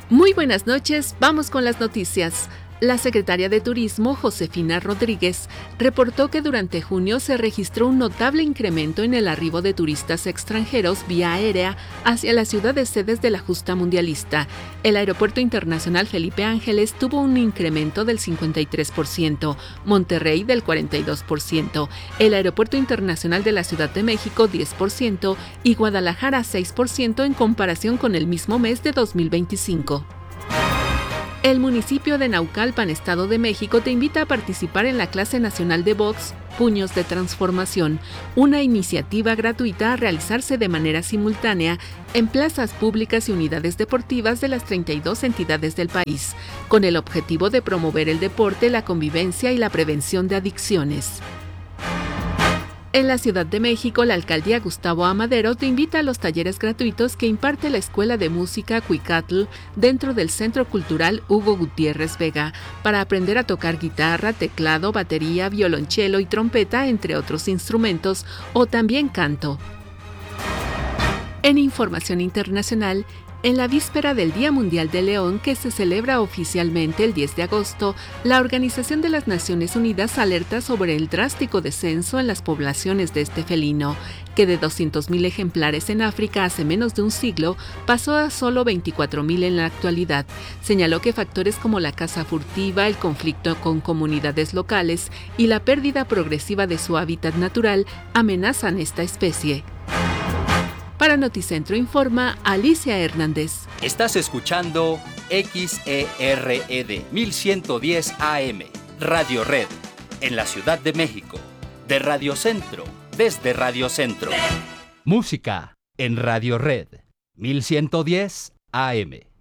Muy buenas noches, vamos con las noticias. La secretaria de Turismo, Josefina Rodríguez, reportó que durante junio se registró un notable incremento en el arribo de turistas extranjeros vía aérea hacia las ciudades sedes de la justa mundialista. El Aeropuerto Internacional Felipe Ángeles tuvo un incremento del 53%, Monterrey del 42%, el Aeropuerto Internacional de la Ciudad de México 10% y Guadalajara 6% en comparación con el mismo mes de 2025. El municipio de Naucalpan, Estado de México, te invita a participar en la clase nacional de box Puños de Transformación, una iniciativa gratuita a realizarse de manera simultánea en plazas públicas y unidades deportivas de las 32 entidades del país, con el objetivo de promover el deporte, la convivencia y la prevención de adicciones. En la Ciudad de México, la alcaldía Gustavo A. Madero te invita a los talleres gratuitos que imparte la Escuela de Música Cuicatl dentro del Centro Cultural Hugo Gutiérrez Vega para aprender a tocar guitarra, teclado, batería, violonchelo y trompeta, entre otros instrumentos, o también canto. En información internacional, en la víspera del Día Mundial del León, que se celebra oficialmente el 10 de agosto, la Organización de las Naciones Unidas alerta sobre el drástico descenso en las poblaciones de este felino, que de 200.000 ejemplares en África hace menos de un siglo pasó a solo 24.000 en la actualidad. Señaló que factores como la caza furtiva, el conflicto con comunidades locales y la pérdida progresiva de su hábitat natural amenazan esta especie. Para Noticentro informa Alicia Hernández. Estás escuchando XERED 1110 AM, Radio Red, en la Ciudad de México. De Radio Centro, desde Radio Centro. Música en Radio Red 1110 AM.